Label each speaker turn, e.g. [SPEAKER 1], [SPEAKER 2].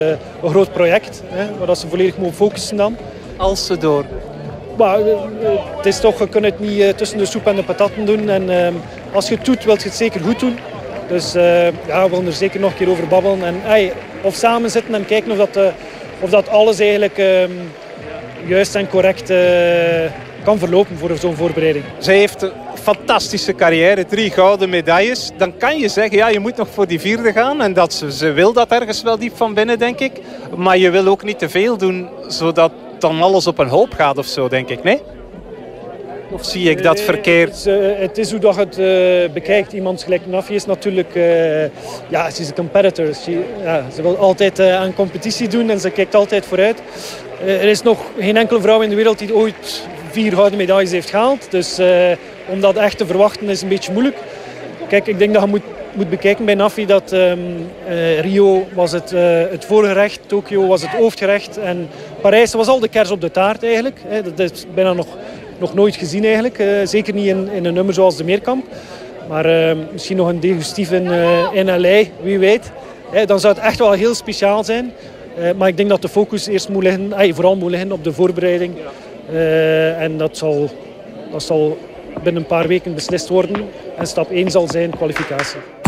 [SPEAKER 1] een groot project, waar dat ze volledig mogen focussen dan.
[SPEAKER 2] Als ze door.
[SPEAKER 1] Maar het is toch, je kunt het niet tussen de soep en de patatten doen. En als je het doet, wil je het zeker goed doen. Dus ja, we willen er zeker nog een keer over babbelen. En, of samen zitten en kijken of dat alles eigenlijk juist en correct kan verlopen voor zo'n voorbereiding.
[SPEAKER 2] Zij heeft een fantastische carrière, 3 gouden medailles. Dan kan je zeggen, ja, je moet nog voor die 4e gaan. En dat ze wil dat ergens wel diep van binnen, denk ik. Maar je wil ook niet te veel doen, zodat dan alles op een hoop gaat of zo, denk ik, nee? Of zie ik dat verkeerd?
[SPEAKER 1] Het is hoe dat je het bekijkt. Iemand gelijk Nafi is natuurlijk... ja, ze is een competitor. Ze wil altijd aan competitie doen en ze kijkt altijd vooruit. Er is nog geen enkele vrouw in de wereld die ooit 4 gouden medailles heeft gehaald. Dus om dat echt te verwachten is een beetje moeilijk. Kijk, ik denk dat je moet bekijken bij Nafi dat Rio was het voorgerecht, Tokio was het hoofdgerecht en Parijs was al de kers op de taart eigenlijk. Dat is bijna nog nooit gezien eigenlijk. Zeker niet in een nummer zoals de Meerkamp. Maar misschien nog een degustief in LA, wie weet. Dan zou het echt wel heel speciaal zijn. Maar ik denk dat de focus eerst moet liggen, vooral moet liggen op de voorbereiding. En dat zal binnen een paar weken beslist worden. En stap 1 zal zijn kwalificatie.